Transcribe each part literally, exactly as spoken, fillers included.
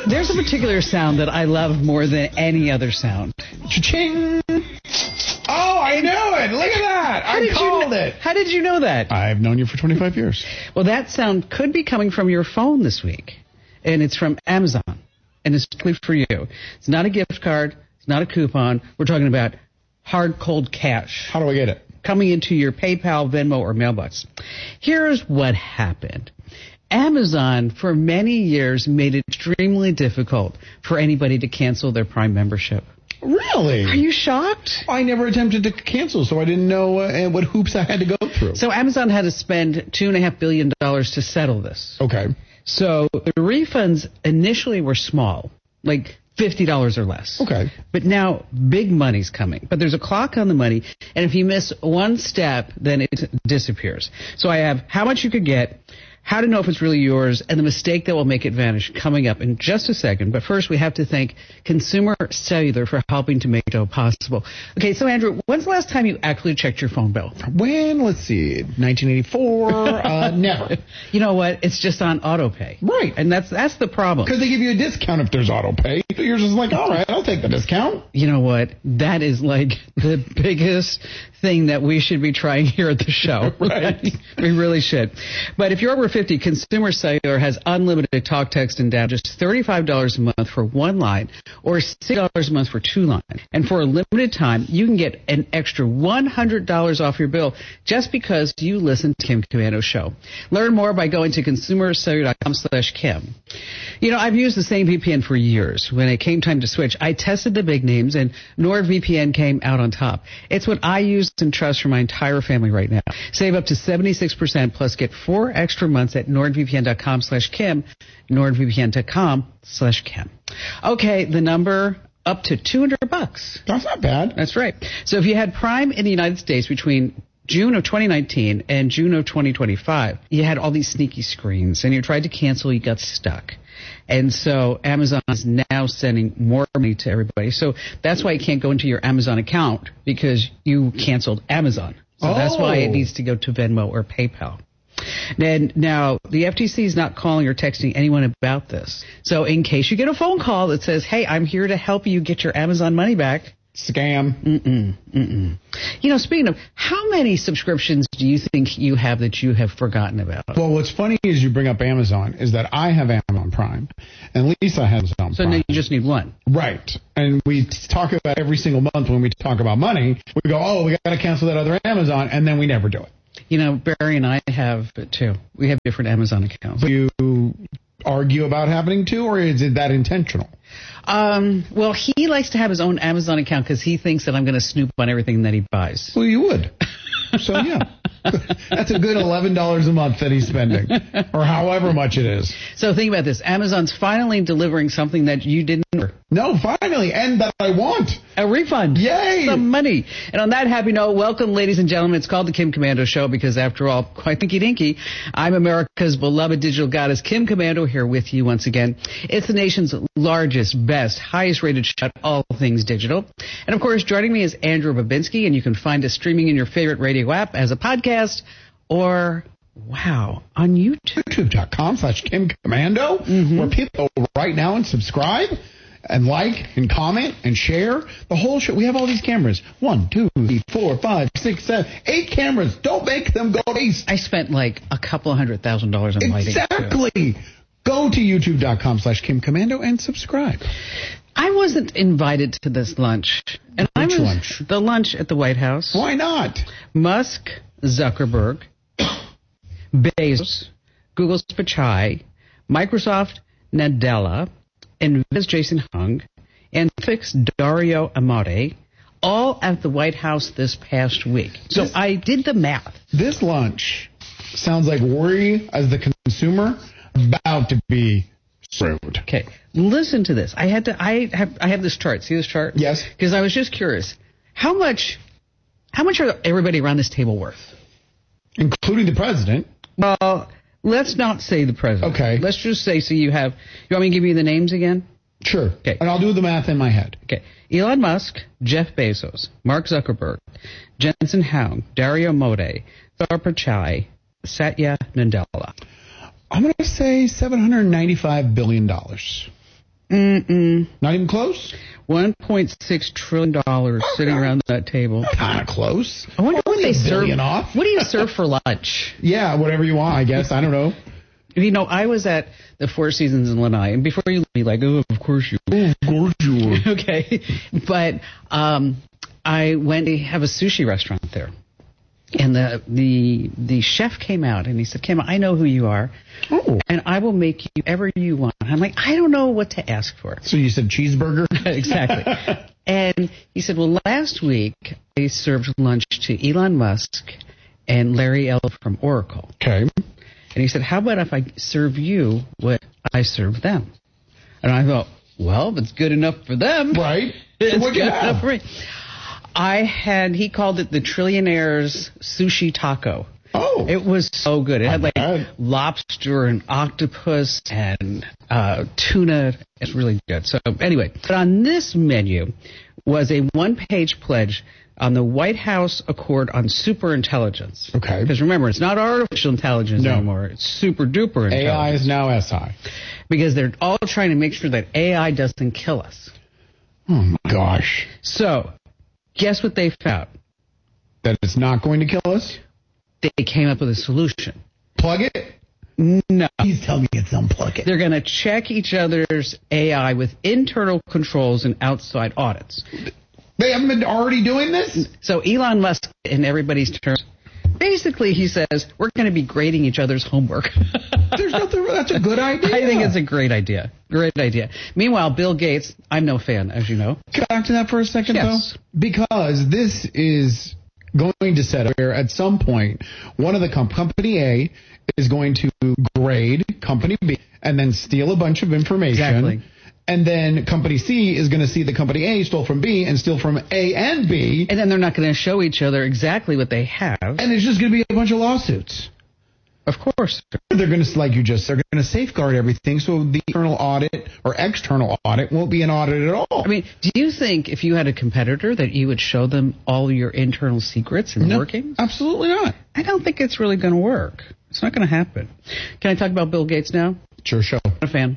There's a particular sound that I love more than any other sound. Cha-ching! Oh, I knew it! Look at that! How I did called you, it! How did you know that? I've known you for twenty-five years. Well, that sound could be coming from your phone this week. And it's from Amazon. And it's strictly for you. It's not a gift card. It's not a coupon. We're talking about hard, cold cash. How do I get it? Coming into your PayPal, Venmo, or mailbox. Here's what happened. Amazon, for many years, made it extremely difficult for anybody to cancel their Prime membership. Really? Are you shocked? I never attempted to cancel, so I didn't know uh, what hoops I had to go through. So Amazon had to spend two point five billion dollars to settle this. Okay. So the refunds initially were small, like fifty dollars or less. Okay. But now big money's coming. But there's a clock on the money, and if you miss one step, then it disappears. So I have how much you could get, how to know if it's really yours, and the mistake that will make it vanish coming up in just a second. But first, we have to thank Consumer Cellular for helping to make it possible. Okay, so Andrew, when's the last time you actually checked your phone bill? When? Let's see, nineteen eighty-four? uh, never. You know what? It's just on auto pay. Right. And that's that's the problem. Because they give you a discount if there's auto pay. So you're just like, all right, I'll take the discount. You know what? That is like the biggest thing that we should be trying here at the show. Right. We really should. But if you're over fifty, Consumer Cellular has unlimited talk, text, and data, just thirty-five dollars a month for one line or six dollars a month for two lines. And for a limited time, you can get an extra one hundred dollars off your bill just because you listen to Kim Komando Show. Learn more by going to consumercellular.com slash Kim. You know, I've used the same V P N for years. When it came time to switch, I tested the big names, and NordVPN came out on top. It's what I use and trust for my entire family right now. Save up to seventy-six percent plus get four extra months at nordvpn.com slash Kim, nordvpn.com slash Kim. Okay, the number up to two hundred bucks. That's not bad. That's right. So if you had Prime in the United States between June of twenty nineteen and June of twenty twenty-five, you had all these sneaky screens, and you tried to cancel, you got stuck. And so Amazon is now sending more money to everybody. So that's why you can't go into your Amazon account, because you canceled Amazon. So oh. that's why it needs to go to Venmo or PayPal. And now, the F T C is not calling or texting anyone about this. So in case you get a phone call that says, hey, I'm here to help you get your Amazon money back. Scam. Mm-mm, mm-mm. You know, speaking of, how many subscriptions do you think you have that you have forgotten about? Well, what's funny is you bring up Amazon, is that I have Amazon Prime, and Lisa has Amazon so Prime. So now you just need one. Right. And we talk about every single month when we talk about money, we go, oh, we got to cancel that other Amazon, and then we never do it. You know, Barry and I have it too. We have different Amazon accounts. So you argue about happening too, or is it that intentional? Um, well, he likes to have his own Amazon account because he thinks that I'm going to snoop on everything that he buys. Well, you would. So, yeah. That's a good eleven dollars a month that he's spending, or however much it is. So think about this. Amazon's finally delivering something that you didn't order. No, finally, and that I want. A refund. Yay! Some money. And on that happy note, welcome, ladies and gentlemen. It's called the Kim Komando Show because, after all, quite thinky dinky, I'm America's beloved digital goddess, Kim Komando, here with you once again. It's the nation's largest, best, highest-rated show at all things digital. And, of course, joining me is Andrew Babinski, and you can find us streaming in your favorite radio app as a podcast or, wow, on YouTube. YouTube.com slash Kim Komando, mm-hmm. where people go right now and subscribe and like and comment and share the whole show. We have all these cameras. One, two, three, four, five, six, seven, eight cameras. Don't make them go waste. I spent like a couple of hundred thousand dollars on lighting. Exactly. Go to YouTube.com slash Kim Komando and subscribe. I wasn't invited to this lunch. And Which I was lunch? The lunch at the White House. Why not? Musk, Zuckerberg, Bezos, Google's Pichai, Microsoft, Nadella, Nvidia's Jason Hung, and Fix Dario Amodei, all at the White House this past week. So this, I did the math. This lunch sounds like we, as the consumer, about to be screwed. Okay, listen to this. I had to. I have. I have this chart. See this chart? Yes. Because I was just curious. How much? How much are everybody around this table worth? Including the president. Well, let's not say the president. Okay. Let's just say, so you have, you want me to give you the names again? Sure. Okay. And I'll do the math in my head. Okay. Elon Musk, Jeff Bezos, Mark Zuckerberg, Jensen Huang, Dario Amodei, Thor Pichai, Satya Nadella. I'm going to say seven hundred ninety-five billion dollars. Mm-mm. Not even close? one point six trillion dollars oh, sitting God. around that table. Kind of close. I wonder what they serve. Off. What do you serve for lunch? Yeah, whatever you want, I guess. I don't know. You know, I was at the Four Seasons in Lanai, and before you be like, oh, of course you oh, of course you were. Okay. But um, I went to have a sushi restaurant there. And the the the chef came out and he said, Kim, I know who you are, oh. and I will make you whatever you want. I'm like, I don't know what to ask for. So you said cheeseburger? Exactly. And he said, well, last week I served lunch to Elon Musk and Larry Ellison from Oracle. Okay. And he said, how about if I serve you what I serve them? And I thought, well, if it's good enough for them. Right. It's so what'd you good have? enough for me. I had, he called it the Trillionaire's Sushi Taco. Oh. It was so good. It I had like bet. lobster and octopus and uh, tuna. It's really good. So anyway, but on this menu was a one-page pledge on the White House Accord on Superintelligence. Okay. Because remember, it's not artificial intelligence no. anymore. It's super-duper intelligence. A I is now S I. Because they're all trying to make sure that A I doesn't kill us. Oh, my gosh. So, guess what they found? That it's not going to kill us? They came up with a solution. Plug it? No. Please tell me it's unplug it. They're going to check each other's A I with internal controls and outside audits. They haven't been already doing this? So Elon Musk, in everybody's terms, basically he says, we're going to be grading each other's homework. There's nothing, that's a good idea. I think it's a great idea. Great idea. Meanwhile, Bill Gates, I'm no fan, as you know. Go back to that for a second, yes. though. Because this is going to set up where at some point, one of the com- company A is going to grade company B and then steal a bunch of information. Exactly. And then company C is going to see the company A stole from B and steal from A and B. And then they're not going to show each other exactly what they have. And it's just going to be a bunch of lawsuits. Of course. They're going to, like you just said, they're going to safeguard everything so the internal audit or external audit won't be an audit at all. I mean, do you think if you had a competitor that you would show them all your internal secrets and no, workings? Absolutely not. I don't think it's really going to work. It's not going to happen. Can I talk about Bill Gates now? Sure, show. I'm a fan.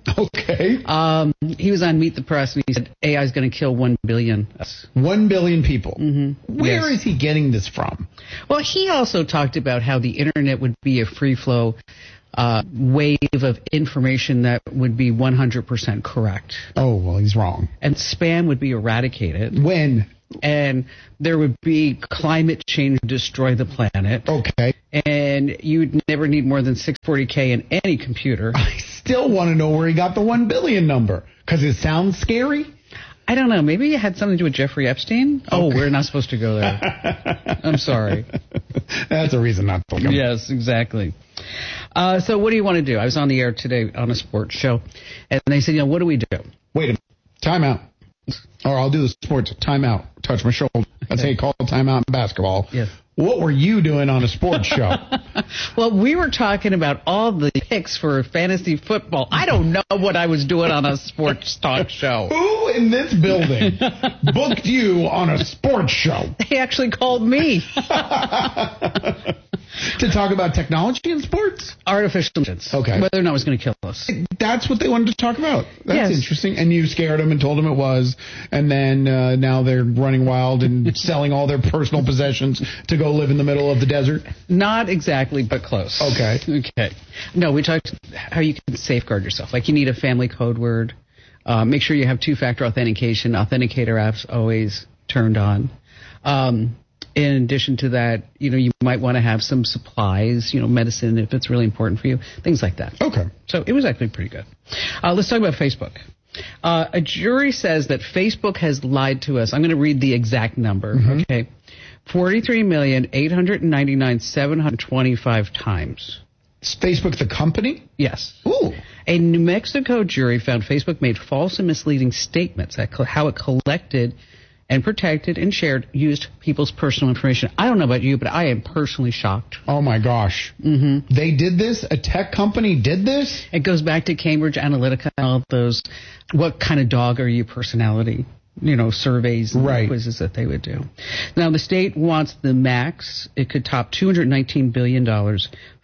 Okay. Um, he was on Meet the Press, and he said A I is going to kill one billion. One billion people. Mm-hmm. Where yes. is he getting this from? Well, he also talked about how the Internet would be a free-flow uh, wave of information that would be one hundred percent correct. Oh, well, he's wrong. And spam would be eradicated. When? And there would be climate change to destroy the planet. Okay. And you'd never need more than six forty K in any computer. I still want to know where he got the one billion number. Because it sounds scary. I don't know. Maybe it had something to do with Jeffrey Epstein. Okay. Oh, we're not supposed to go there. I'm sorry. That's a reason not to. Look yes, exactly. Uh, so what do you want to do? I was on the air today on a sports show, and they said, you know, what do we do? Wait a minute. Time out. Or I'll do the sports. Time out. Touch my shoulder. That's how you call a timeout in basketball. Yes. What were you doing on a sports show? Well, we were talking about all the picks for fantasy football. I don't know what I was doing on a sports talk show. Who in this building booked you on a sports show? They actually called me. To talk about technology in sports? Artificial intelligence. Okay. Whether or not it was going to kill us. That's what they wanted to talk about. That's yes. interesting. And you scared them and told them it was. And then uh, now they're running wild and selling all their personal possessions to go live in the middle of the desert? Not exactly, but close. Okay. Okay. No, we talked how you can safeguard yourself. Like you need a family code word. Uh, make sure you have two-factor authentication. Authenticator apps always turned on. Um, in addition to that, you know, you might want to have some supplies, you know, medicine if it's really important for you, things like that. Okay. So it was actually pretty good. Uh, let's talk about Facebook. Uh, a jury says that Facebook has lied to us. I'm going to read the exact number, mm-hmm. okay? forty-three million, eight hundred ninety-nine thousand, seven hundred twenty-five times. Is Facebook the company? Yes. Ooh. A New Mexico jury found Facebook made false and misleading statements at co- how it collected and protected and shared used people's personal information. I don't know about you, but I am personally shocked. Oh, my gosh. Mm-hmm. They did this? A tech company did this? It goes back to Cambridge Analytica and all those, what kind of dog are you personality, you know, surveys and right. quizzes that they would do. Now, the state wants the max. It could top two hundred nineteen billion dollars.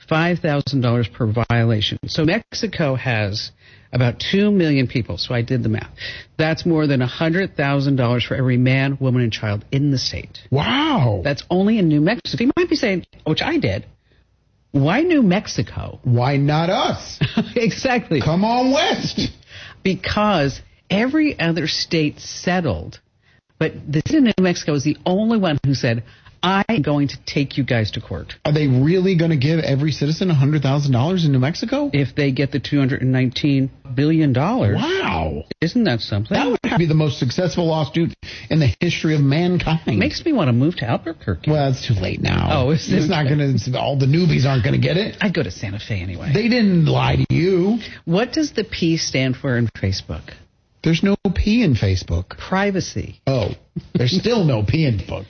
five thousand dollars per violation. So Mexico has about two million people, so I did the math. That's more than one hundred thousand dollars for every man, woman, and child in the state. Wow. That's only in New Mexico. You might be saying, which I did, why New Mexico? Why not us? Exactly. Come on west. Because every other state settled, but the state of New Mexico is the only one who said, I'm going to take you guys to court. Are they really going to give every citizen one hundred thousand dollars in New Mexico? If they get the two hundred nineteen billion dollars. Wow. Isn't that something? That would be the most successful lawsuit in the history of mankind. Makes me want to move to Albuquerque. Well, it's too late now. Oh, it's, it's not going to, all the newbies aren't going to get it. I'd go to Santa Fe anyway. They didn't lie to you. What does the P stand for in Facebook? There's no P in Facebook. Privacy. Oh, there's still no P in book.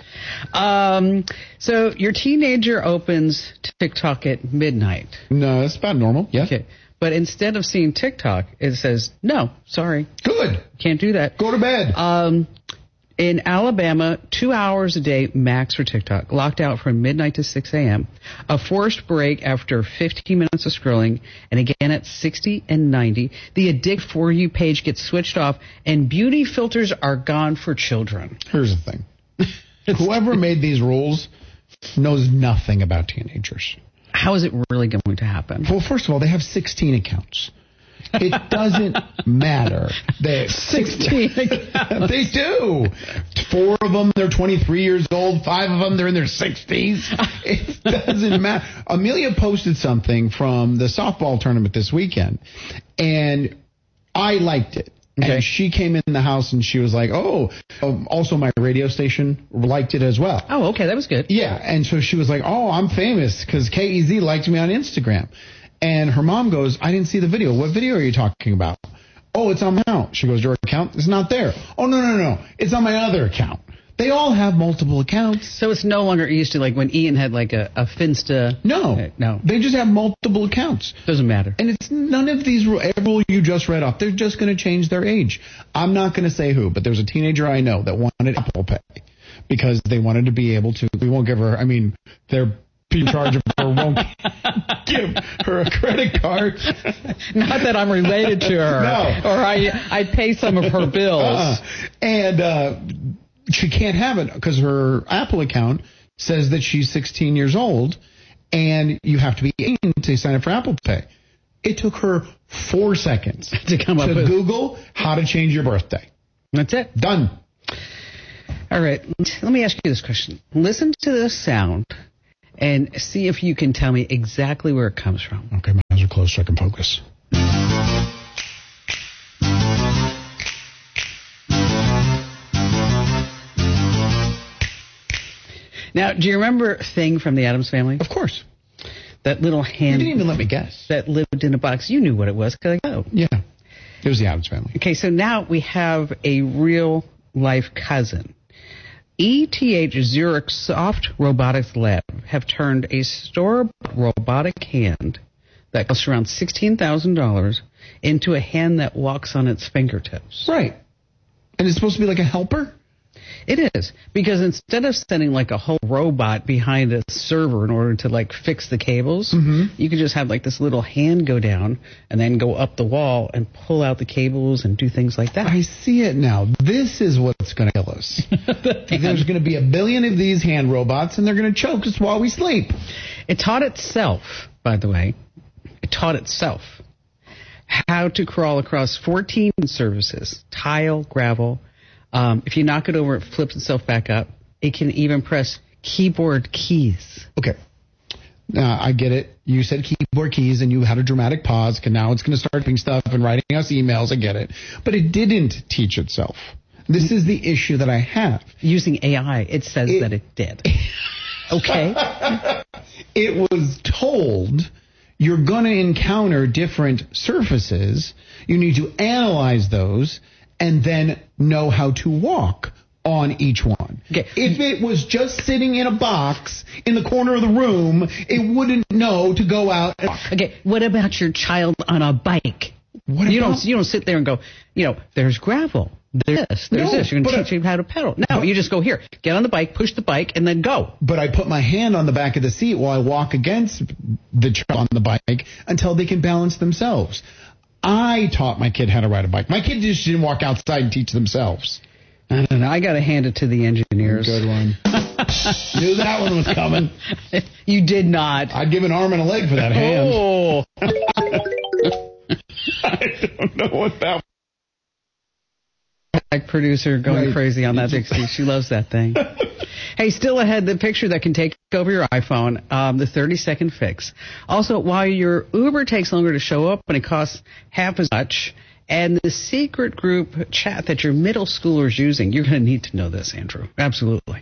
Um, so your teenager opens TikTok at midnight. No, that's about normal. Yeah. Okay. But instead of seeing TikTok, it says, no, sorry. Good. Can't do that. Go to bed. Um, in Alabama, two hours a day max for TikTok, locked out from midnight to six a.m., a forced break after fifteen minutes of scrolling, and again at sixty and ninety. The Addict For You page gets switched off, and beauty filters are gone for children. Here's the thing. Whoever made these rules knows nothing about teenagers. How is it really going to happen? Well, first of all, they have sixteen accounts. It doesn't matter. They sixteen. They do. Four of them, they're twenty-three years old. Five of them, they're in their sixties. It doesn't matter. Amelia posted something from the softball tournament this weekend, and I liked it. Okay. And she came in the house and she was like, oh, um, also my radio station liked it as well. Oh, okay. That was good. Yeah. And so she was like, oh, I'm famous because K E Z liked me on Instagram. And her mom goes, I didn't see the video. What video are you talking about? Oh, it's on my account. She goes, your account? It's not there. Oh, no, no, no. It's on my other account. They all have multiple accounts. So it's no longer used to like when Ian had like a, a Finsta. No. Uh, no. They just have multiple accounts. Doesn't matter. And it's none of these rules. Every rule you just read off, they're just going to change their age. I'm not going to say who, but there's a teenager I know that wanted Apple Pay because they wanted to be able to. We won't give her, I mean, they're in charge of her, won't give her a credit card. Not that I'm related to her. No. Or I, I pay some of her bills. Uh, and, uh, she can't have it because her Apple account says that she's sixteen years old and you have to be eighteen to sign up for Apple Pay. It took her four seconds to come to up with Google how to change your birthday. That's it. Done. All right. Let me ask you this question. Listen to this sound and see if you can tell me exactly where it comes from. Okay, my eyes are closed so I can focus. Now, do you remember Thing from the Addams Family? Of course. That little hand. You didn't even let me guess. That lived in a box. You knew what it was. Cause I, oh. Yeah. It was the Addams Family. Okay, so now we have a real life cousin. E T H Zurich Soft Robotics Lab have turned a store robotic hand that costs around sixteen thousand dollars into a hand that walks on its fingertips. Right. And it's supposed to be like a helper? It is, because instead of sending like a whole robot behind a server in order to like fix the cables, mm-hmm. you could just have like this little hand go down and then go up the wall and pull out the cables and do things like that. I see it now. This is what's going to kill us. There's going to be a billion of these hand robots and they're going to choke us while we sleep. It taught itself, by the way, it taught itself how to crawl across fourteen surfaces, tile, gravel. Um, if you knock it over, it flips itself back up. It can even press keyboard keys. Okay. Now, I get it. You said keyboard keys and you had a dramatic pause, because now it's going to start doing stuff and writing us emails. I get it. But it didn't teach itself. This is the issue that I have. Using A I, it says it, that it did. Okay. It was told you're going to encounter different surfaces. You need to analyze those and then know how to walk on each one. Okay. If it was just sitting in a box in the corner of the room, it wouldn't know to go out and walk. Okay, what about your child on a bike? What you about? don't you don't sit there and go, you know, there's gravel, There's this. There's No, this. You're going but to teach I- you how to pedal. No, you just go here. Get on the bike, push the bike, and then go. But I put my hand on the back of the seat while I walk against the child on the bike until they can balance themselves. I taught my kid how to ride a bike. My kid just didn't walk outside and teach themselves. I don't know. I got to hand it to the engineers. Good one. Knew that one was coming. You did not. I'd give an arm and a leg for that hand. Oh. I don't know what that Like producer going Right. crazy on that Dixie. She loves that thing. Hey, still ahead, the picture that can take over your iPhone, um, the thirty second fix. Also, while your Uber takes longer to show up and it costs half as much, and the secret group chat that your middle schooler's using, you're going to need to know this, Andrew. Absolutely.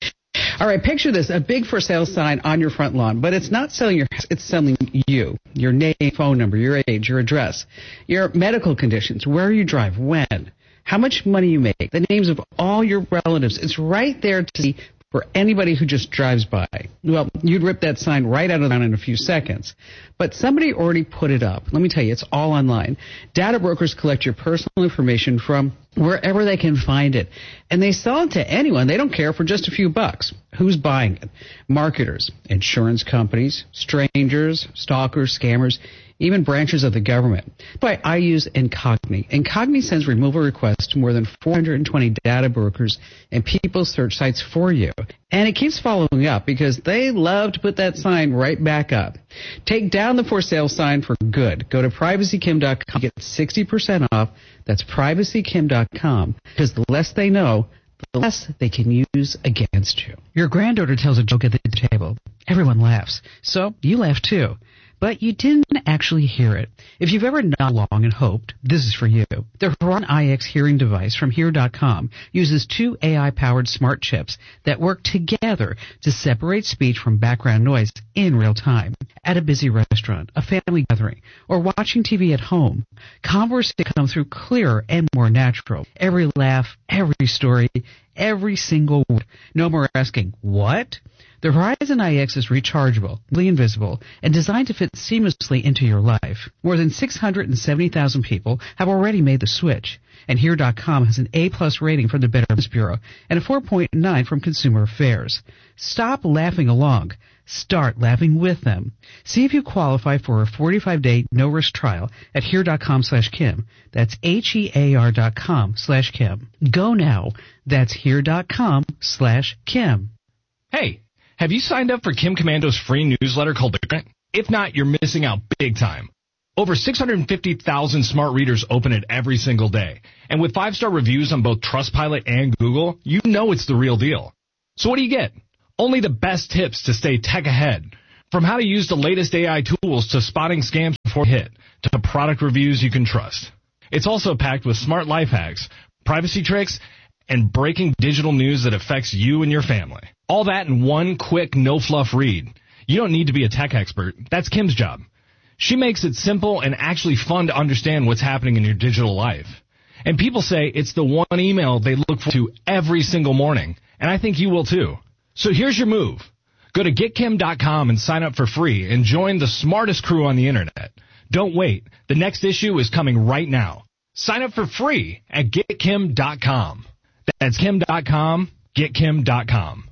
All right, picture this, a big for sale sign on your front lawn, but it's not selling your house, it's selling you, your name, phone number, your age, your address, your medical conditions, where you drive, when, how much money you make, the names of all your relatives. It's right there to see for anybody who just drives by. Well, you'd rip that sign right out of the ground in a few seconds. But somebody already put it up. Let me tell you, it's all online. Data brokers collect your personal information from wherever they can find it. And they sell it to anyone. They don't care, for just a few bucks. Who's buying it? Marketers, insurance companies, strangers, stalkers, scammers, even branches of the government. But I use Incogni. Incogni sends removal requests to more than four hundred twenty data brokers and people search sites for you. And it keeps following up because they love to put that sign right back up. Take down the for sale sign for good. Go to privacy kim dot com. Get sixty percent off. That's privacy kim dot com. Because the less they know, the less they can use against you. Your granddaughter tells a joke at the table. Everyone laughs. So you laugh too. But you didn't actually hear it. If you've ever nodded along and hoped, this is for you. The Huron I X hearing device from here dot com uses two A I-powered smart chips that work together to separate speech from background noise in real time. At a busy restaurant, a family gathering, or watching T V at home, conversations come through clearer and more natural. Every laugh, every story, every single word. No more asking, what? The Verizon I X is rechargeable, really invisible, and designed to fit seamlessly into your life. More than six hundred seventy thousand people have already made the switch, and here dot com has an A-plus rating from the Better Business Bureau and a four point nine from Consumer Affairs. Stop laughing along. Start laughing with them. See if you qualify for a forty-five day no-risk trial at here dot com slash Kim. That's H E A R dot com slash Kim. Go now. That's here dot com slash Kim. Hey, have you signed up for Kim Commando's free newsletter called The Grant? If not, you're missing out big time. Over six hundred fifty thousand smart readers open it every single day. And with five-star reviews on both Trustpilot and Google, you know it's the real deal. So what do you get? Only the best tips to stay tech ahead. From how to use the latest A I tools to spotting scams before hit, to product reviews you can trust. It's also packed with smart life hacks, privacy tricks, and breaking digital news that affects you and your family. All that in one quick, no-fluff read. You don't need to be a tech expert. That's Kim's job. She makes it simple and actually fun to understand what's happening in your digital life. And people say it's the one email they look forward to every single morning. And I think you will too. So here's your move. Go to get kim dot com and sign up for free and join the smartest crew on the internet. Don't wait. The next issue is coming right now. Sign up for free at get kim dot com. That's kim dot com, get kim dot com.